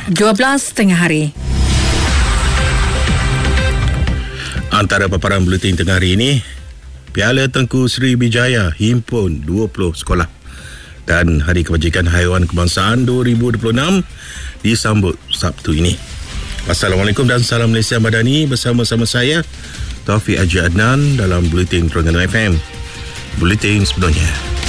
12 tengah hari. Antara paparan buletin tengah hari ini, Piala Tengku Srivijaya himpun 20 sekolah dan Hari Kebajikan Haiwan Kebangsaan 2026 disambut Sabtu ini. Assalamualaikum dan salam Malaysia Madani, bersama-sama saya Taufik Haji Adnan dalam Buletin Terengganu FM. Buletin sebelumnya.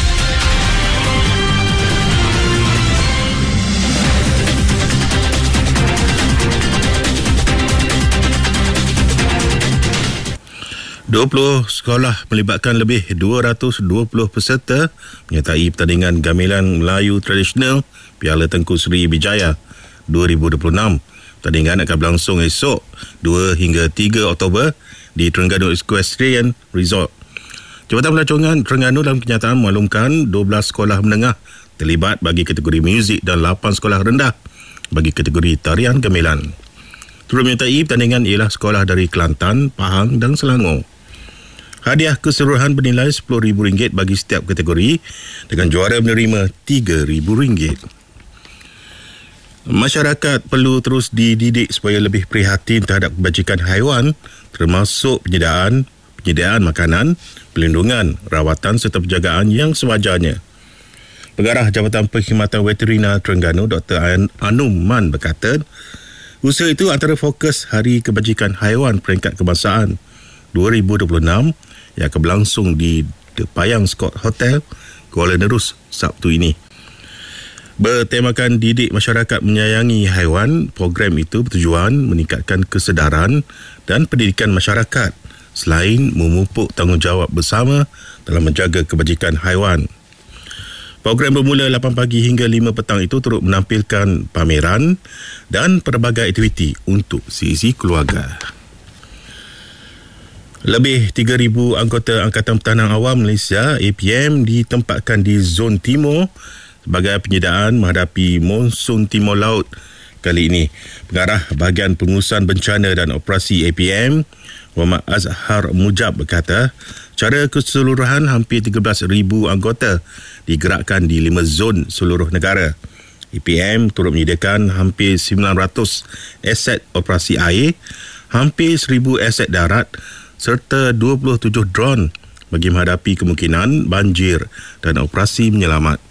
Sekolah melibatkan lebih 220 peserta menyertai pertandingan gamelan Melayu tradisional Piala Tengku Srivijaya 2026. Pertandingan akan berlangsung esok 2 hingga 3 Oktober di Terengganu Equestrian Resort. Jabatan Pelancongan Terengganu dalam kenyataan maklumkan 12 sekolah menengah terlibat bagi kategori muzik dan 8 sekolah rendah bagi kategori tarian gamelan. Turut menyertai pertandingan ialah sekolah dari Kelantan, Pahang dan Selangor. Hadiah keseluruhan bernilai RM10,000 bagi setiap kategori dengan juara menerima RM3,000. Masyarakat perlu terus dididik supaya lebih prihatin terhadap kebajikan haiwan termasuk penyediaan makanan, pelindungan, rawatan serta penjagaan yang sewajarnya. Pengarah Jabatan Perkhidmatan Veterina Terengganu Dr. Anum Man berkata, usaha itu antara fokus Hari Kebajikan Haiwan Peringkat Kebangsaan 2026 yang akan berlangsung di The Payang Scott Hotel, Kuala Nerus, Sabtu ini. Bertemakan didik masyarakat menyayangi haiwan, program itu bertujuan meningkatkan kesedaran dan pendidikan masyarakat selain memupuk tanggungjawab bersama dalam menjaga kebajikan haiwan. Program bermula 8 pagi hingga 5 petang itu turut menampilkan pameran dan pelbagai aktiviti untuk seisi keluarga. Lebih 3,000 anggota Angkatan Pertahanan Awam Malaysia APM ditempatkan di Zon Timur sebagai penyediaan menghadapi monsun Timur Laut kali ini. Pengarah Bahagian Pengurusan Bencana dan Operasi APM Muhammad Azhar Mujab berkata, secara keseluruhan hampir 13,000 anggota digerakkan di 5 zon seluruh negara. APM turut menyediakan hampir 900 aset operasi air, hampir 1,000 aset darat serta 27 drone bagi menghadapi kemungkinan banjir dan operasi menyelamat.